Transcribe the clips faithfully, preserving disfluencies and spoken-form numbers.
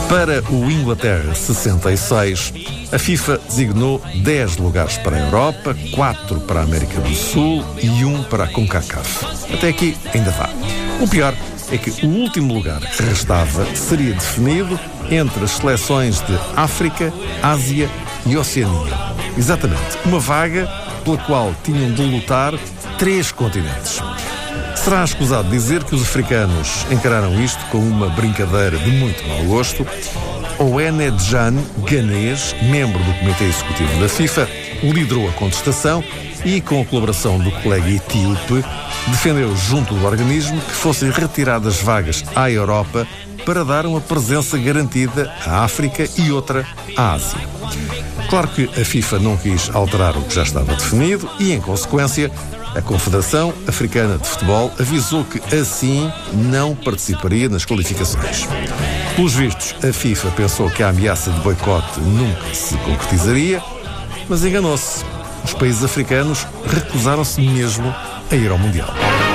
Para o Inglaterra sessenta e seis, a FIFA designou dez lugares para a Europa, quatro para a América do Sul e um para a CONCACAF. Até aqui ainda vá. O pior é que o último lugar que restava seria definido entre as seleções de África, Ásia e Oceania. Exatamente, uma vaga pela qual tinham de lutar três continentes. Será escusado dizer que os africanos encararam isto com uma brincadeira de muito mau gosto. Ouenedjan Ganês, membro do Comitê Executivo da FIFA, liderou a contestação e, com a colaboração do colega etíope, defendeu junto do organismo que fossem retiradas vagas à Europa para dar uma presença garantida à África e outra à Ásia. Claro que a FIFA não quis alterar o que já estava definido e, em consequência, a Confederação Africana de Futebol avisou que assim não participaria nas qualificações. Pelos vistos, a FIFA pensou que a ameaça de boicote nunca se concretizaria, mas enganou-se. Os países africanos recusaram-se mesmo a ir ao Mundial.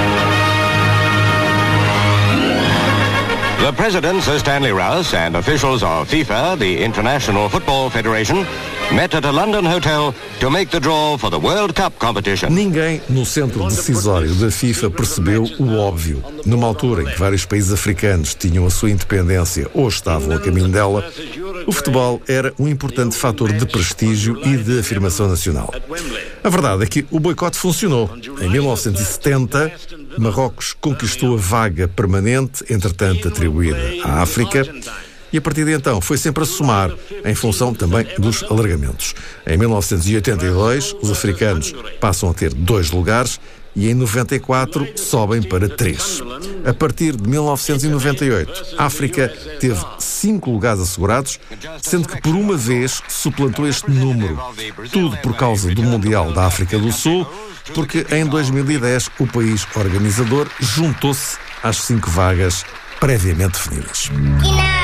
The President, Sir Stanley Rouse, and officials of FIFA, the International Football Federation, met at a London hotel to make the draw for the World Cup competition. Ninguém no centro decisório da FIFA percebeu o óbvio. Numa altura em que vários países africanos tinham a sua independência ou estavam a caminho dela, o futebol era um importante fator de prestígio e de afirmação nacional. A verdade é que o boicote funcionou. Em mil novecentos e setenta, Marrocos conquistou a vaga permanente, entretanto atribuída à África, e a partir de então foi sempre a somar, em função também dos alargamentos. Em mil novecentos e oitenta e dois, os africanos passam a ter dois lugares e em noventa e quatro sobem para três. A partir de mil novecentos e noventa e oito, a África teve cinco lugares assegurados, sendo que por uma vez suplantou este número. Tudo por causa do Mundial da África do Sul, porque em dois mil e dez o país organizador juntou-se às cinco vagas previamente definidas.